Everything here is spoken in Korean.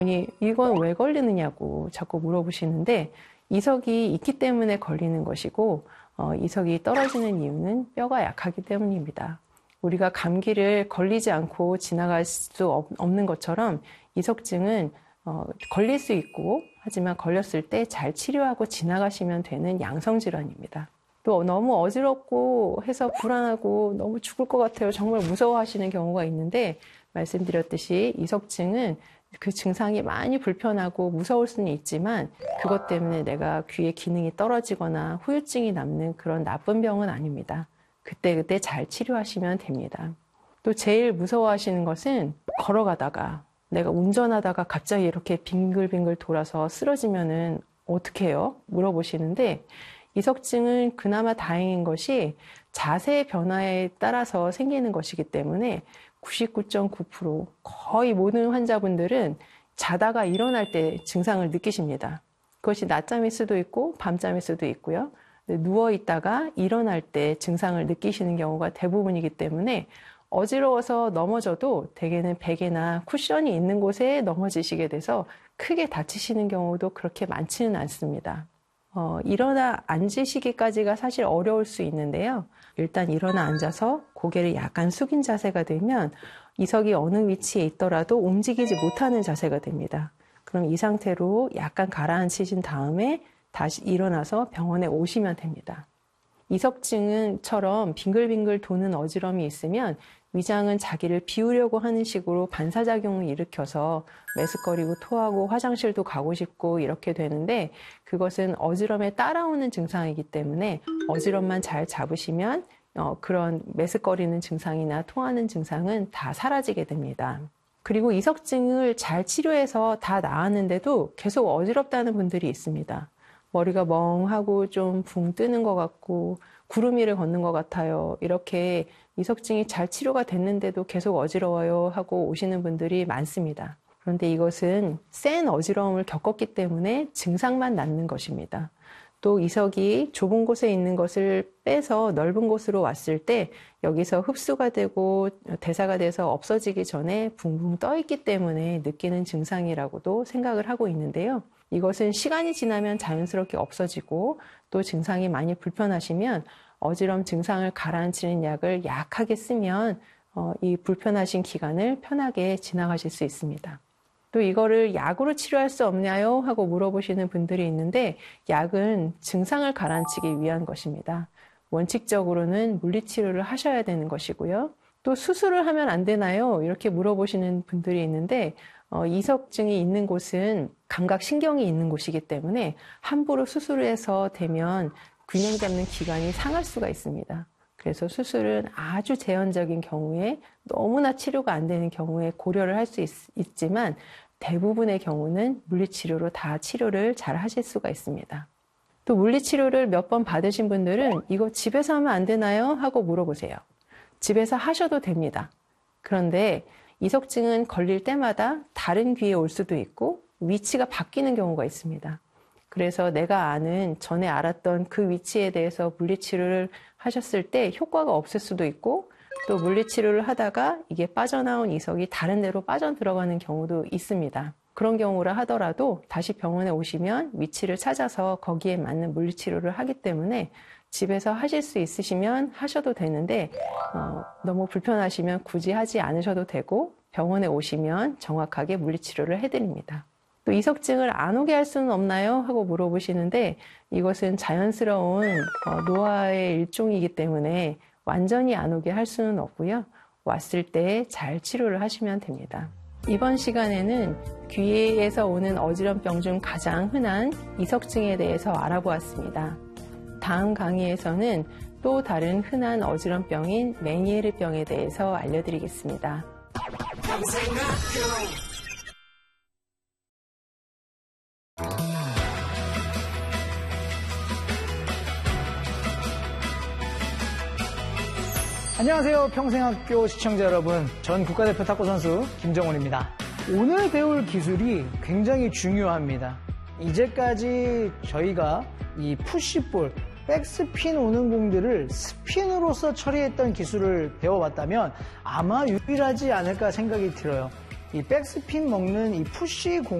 이건 왜 걸리느냐고 자꾸 물어보시는데 이석이 있기 때문에 걸리는 것이고 이석이 떨어지는 이유는 뼈가 약하기 때문입니다. 우리가 감기를 걸리지 않고 지나갈 수 없는 것처럼 이석증은 걸릴 수 있고 하지만 걸렸을 때 잘 치료하고 지나가시면 되는 양성질환입니다. 또 너무 어지럽고 해서 불안하고 너무 죽을 것 같아요. 정말 무서워하시는 경우가 있는데 말씀드렸듯이 이석증은 그 증상이 많이 불편하고 무서울 수는 있지만 그것 때문에 내가 귀의 기능이 떨어지거나 후유증이 남는 그런 나쁜 병은 아닙니다. 그때 잘 치료하시면 됩니다. 또 제일 무서워하시는 것은 걸어가다가 내가 운전하다가 갑자기 이렇게 빙글빙글 돌아서 쓰러지면은 어떻게 해요? 물어보시는데 이석증은 그나마 다행인 것이 자세 변화에 따라서 생기는 것이기 때문에 99.9% 거의 모든 환자분들은 자다가 일어날 때 증상을 느끼십니다. 그것이 낮잠일 수도 있고 밤잠일 수도 있고요. 누워있다가 일어날 때 증상을 느끼시는 경우가 대부분이기 때문에 어지러워서 넘어져도 대개는 베개나 쿠션이 있는 곳에 넘어지시게 돼서 크게 다치시는 경우도 그렇게 많지는 않습니다. 일어나 앉으시기까지가 사실 어려울 수 있는데요. 일단 일어나 앉아서 고개를 약간 숙인 자세가 되면 이석이 어느 위치에 있더라도 움직이지 못하는 자세가 됩니다. 그럼 이 상태로 약간 가라앉히신 다음에 다시 일어나서 병원에 오시면 됩니다. 이석증처럼 빙글빙글 도는 어지럼이 있으면 위장은 자기를 비우려고 하는 식으로 반사작용을 일으켜서 메스꺼리고 토하고 화장실도 가고 싶고 이렇게 되는데 그것은 어지럼에 따라오는 증상이기 때문에 어지럼만 잘 잡으시면 그런 메스꺼리는 증상이나 토하는 증상은 다 사라지게 됩니다. 그리고 이석증을 잘 치료해서 다 나았는데도 계속 어지럽다는 분들이 있습니다. 머리가 멍하고 좀 붕 뜨는 것 같고 구름 위를 걷는 것 같아요. 이렇게 이석증이 잘 치료가 됐는데도 계속 어지러워요 하고 오시는 분들이 많습니다. 그런데 이것은 센 어지러움을 겪었기 때문에 증상만 낫는 것입니다. 또 이석이 좁은 곳에 있는 것을 빼서 넓은 곳으로 왔을 때 여기서 흡수가 되고 대사가 돼서 없어지기 전에 붕붕 떠 있기 때문에 느끼는 증상이라고도 생각을 하고 있는데요. 이것은 시간이 지나면 자연스럽게 없어지고 또 증상이 많이 불편하시면 어지럼 증상을 가라앉히는 약을 약하게 쓰면 이 불편하신 기간을 편하게 지나가실 수 있습니다. 또 이거를 약으로 치료할 수 없냐요? 하고 물어보시는 분들이 있는데 약은 증상을 가라앉히기 위한 것입니다. 원칙적으로는 물리치료를 하셔야 되는 것이고요. 또 수술을 하면 안 되나요? 이렇게 물어보시는 분들이 있는데 이석증이 있는 곳은 감각신경이 있는 곳이기 때문에 함부로 수술을 해서 되면 균형 잡는 기관이 상할 수가 있습니다. 그래서 수술은 아주 제한적인 경우에 너무나 치료가 안 되는 경우에 고려를 할 수 있지만 대부분의 경우는 물리치료로 다 치료를 잘 하실 수가 있습니다. 또 물리치료를 몇 번 받으신 분들은 이거 집에서 하면 안 되나요? 하고 물어보세요. 집에서 하셔도 됩니다. 그런데 이석증은 걸릴 때마다 다른 귀에 올 수도 있고 위치가 바뀌는 경우가 있습니다. 그래서 내가 아는 전에 알았던 그 위치에 대해서 물리치료를 하셨을 때 효과가 없을 수도 있고 또 물리치료를 하다가 이게 빠져나온 이석이 다른 데로 빠져들어가는 경우도 있습니다. 그런 경우라 하더라도 다시 병원에 오시면 위치를 찾아서 거기에 맞는 물리치료를 하기 때문에 집에서 하실 수 있으시면 하셔도 되는데 너무 불편하시면 굳이 하지 않으셔도 되고 병원에 오시면 정확하게 물리치료를 해드립니다. 또 이석증을 안 오게 할 수는 없나요? 하고 물어보시는데 이것은 자연스러운 노화의 일종이기 때문에 완전히 안 오게 할 수는 없고요. 왔을 때 잘 치료를 하시면 됩니다. 이번 시간에는 귀에서 오는 어지럼병 중 가장 흔한 이석증에 대해서 알아보았습니다. 다음 강의에서는 또 다른 흔한 어지럼병인 메니에르병에 대해서 알려드리겠습니다. 안녕하세요. 평생학교 시청자 여러분. 전 국가대표 탁구 선수 김정훈입니다. 오늘 배울 기술이 굉장히 중요합니다. 이제까지 저희가 이 푸시볼, 백스핀 오는 공들을 스핀으로서 처리했던 기술을 배워봤다면 아마 유일하지 않을까 생각이 들어요. 이 백스핀 먹는 이 푸시 공